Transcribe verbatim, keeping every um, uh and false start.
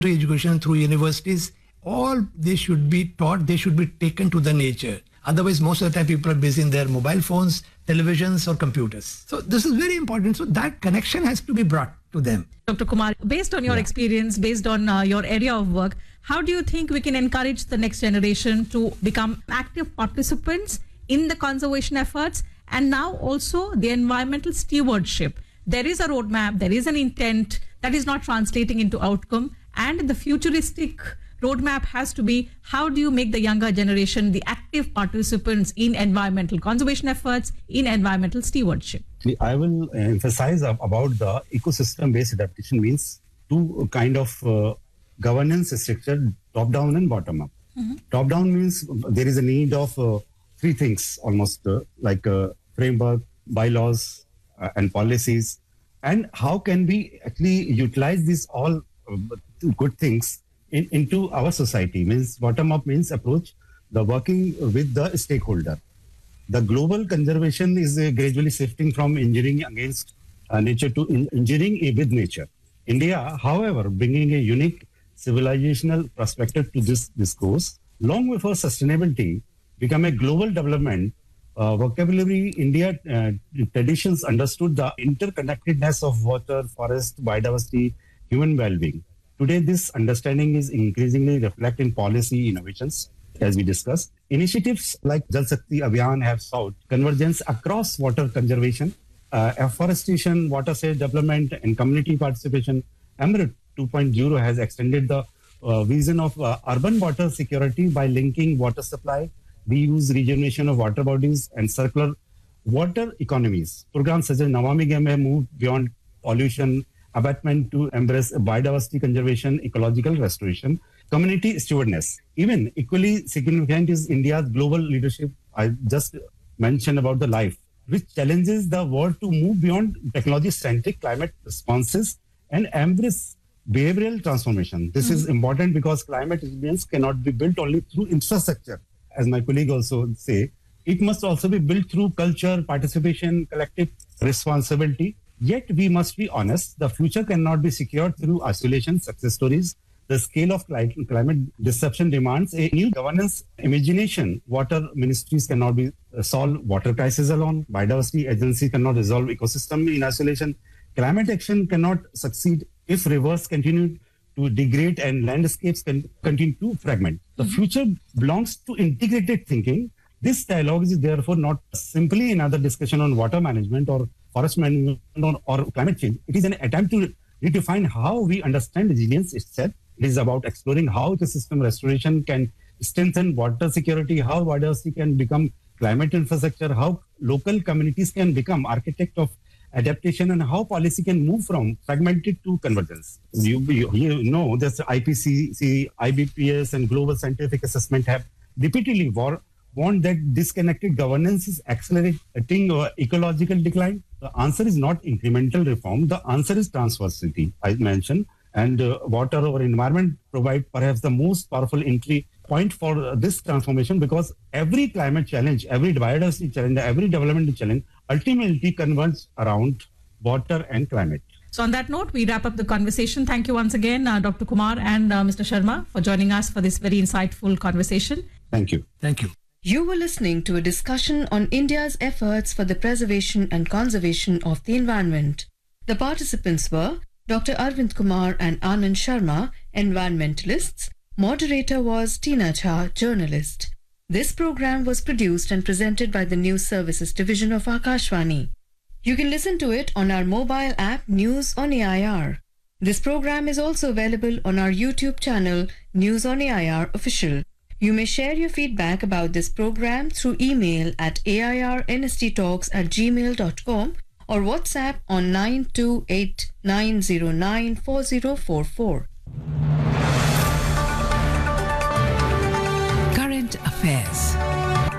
education through universities, all they should be taught, they should be taken to the nature. Otherwise, most of the time people are busy in their mobile phones, televisions or computers. So this is very important. So that connection has to be brought to them. Doctor Kumar, based on your yeah. experience, based on uh, your area of work, how do you think we can encourage the next generation to become active participants in the conservation efforts and now also the environmental stewardship? There is a roadmap, there is an intent that is not translating into outcome, and the futuristic roadmap has to be how do you make the younger generation the active participants in environmental conservation efforts, in environmental stewardship? I will emphasize about the ecosystem-based adaptation means two kind of uh, governance structure, top-down and bottom-up. Mm-hmm. Top-down means there is a need of uh, three things almost uh, like uh, framework, bylaws uh, and policies. And how can we actually utilize these all uh, good things In, into our society? Means bottom-up means approach, the working with the stakeholder. The global conservation is uh, gradually shifting from engineering against uh, nature to in, engineering with nature. India, however, bringing a unique civilizational perspective to this discourse, long before sustainability become a global development uh, vocabulary, India uh, traditions understood the interconnectedness of water, forest, biodiversity, human well-being. Today, this understanding is increasingly reflected in policy innovations, as we discussed. Initiatives like Jal Shakti Abhiyan have sought convergence across water conservation, uh, afforestation, watershed development, and community participation. AMRUT two point oh has extended the uh, vision of uh, urban water security by linking water supply, reuse, regeneration of water bodies, and circular water economies. Programs such as Nawami Ganga have moved beyond pollution abatement to embrace biodiversity conservation, ecological restoration, community stewardness. Even equally significant is India's global leadership. I just mentioned about the life, which challenges the world to move beyond technology-centric climate responses and embrace behavioral transformation. This mm-hmm. is important because climate resilience cannot be built only through infrastructure. As my colleague also say, it must also be built through culture, participation, collective responsibility. Yet we must be honest, the future cannot be secured through isolation success stories. The scale of climate disruption demands a new governance imagination. Water ministries cannot be uh, solve water crisis alone. Biodiversity agency cannot resolve ecosystem in isolation. Climate action cannot succeed if rivers continue to degrade and landscapes can continue to fragment. The mm-hmm. future belongs to integrated thinking. This dialogue is therefore not simply another discussion on water management or forest management or, or climate change. It is an attempt to redefine how we understand resilience itself. It is about exploring how ecosystem restoration can strengthen water security, how biodiversity can become climate infrastructure, how local communities can become architect of adaptation, and how policy can move from fragmented to convergence. You, you, you know, this I P C C, I B P S, and global scientific assessment have repeatedly war, warned that disconnected governance is accelerating uh, ecological decline. The answer is not incremental reform. The answer is transversality, I mentioned. And uh, water or environment provide perhaps the most powerful entry point for uh, this transformation, because every climate challenge, every biodiversity challenge, every development challenge ultimately converges around water and climate. So on that note, we wrap up the conversation. Thank you once again, uh, Doctor Kumar and uh, Mister Sharma, for joining us for this very insightful conversation. Thank you. Thank you. You were listening to a discussion on India's efforts for the preservation and conservation of the environment. The participants were Doctor Arvind Kumar and Anand Sharma, environmentalists. Moderator was Tina Jha, journalist. This program was produced and presented by the News Services Division of Akashvani. You can listen to it on our mobile app News on A I R. This program is also available on our YouTube channel News on A I R Official. You may share your feedback about this program through email at airnsttalks at gmail dot com or WhatsApp on nine two eight nine zero nine four zero four four.